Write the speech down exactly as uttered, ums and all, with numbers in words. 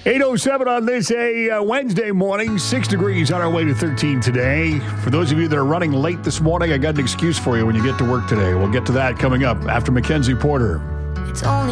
eight oh seven on this a uh, Wednesday morning, six degrees on our way to thirteen today. For those of you that are running late this morning, I got an excuse for you when you get to work today. We'll get to that coming up after Mackenzie Porter. It's only